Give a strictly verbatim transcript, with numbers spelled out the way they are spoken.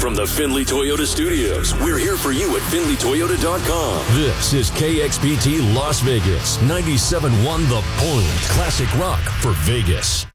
From the Findlay Toyota Studios, we're here for you at Findlay Toyota dot com. This is K X P T Las Vegas, ninety-seven point one The Point. Classic rock for Vegas.